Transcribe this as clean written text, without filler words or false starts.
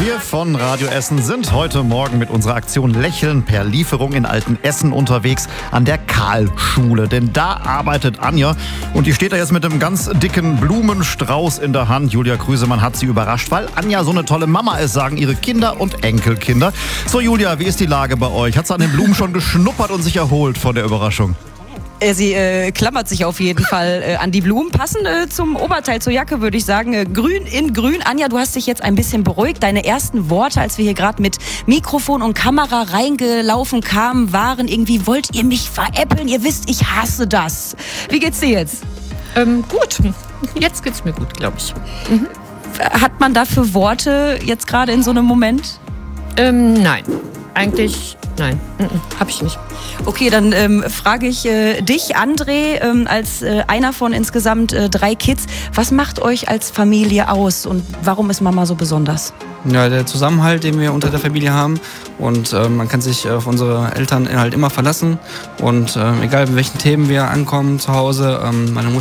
Wir von Radio Essen sind heute Morgen mit unserer Aktion Lächeln per Lieferung in Altenessen unterwegs an der Karlschule. Denn da arbeitet Anja und die steht da jetzt mit einem ganz dicken Blumenstrauß in der Hand. Julia Krüsemann hat sie überrascht, weil Anja so eine tolle Mama ist, sagen ihre Kinder und Enkelkinder. So Julia, wie ist die Lage bei euch? Hat sie an den Blumen schon geschnuppert und sich erholt von der Überraschung? Sie klammert sich auf jeden Fall an die Blumen. Passend zum Oberteil, zur Jacke würde ich sagen, grün in grün. Anja, du hast dich jetzt ein bisschen beruhigt. Deine ersten Worte, als wir hier gerade mit Mikrofon und Kamera reingelaufen kamen, waren irgendwie, wollt ihr mich veräppeln? Ihr wisst, ich hasse das. Wie geht's dir jetzt? Gut. Jetzt geht's mir gut, glaube ich. Hat man dafür Worte jetzt gerade in so einem Moment? Nein. Eigentlich, nein. Hab ich nicht. Okay, dann frage ich dich, André, als einer von insgesamt 3 Kids. Was macht euch als Familie aus und warum ist Mama so besonders? Ja, der Zusammenhalt, den wir unter der Familie haben. Und man kann sich auf unsere Eltern halt immer verlassen. Und egal, mit welchen Themen wir ankommen zu Hause, meine Mutter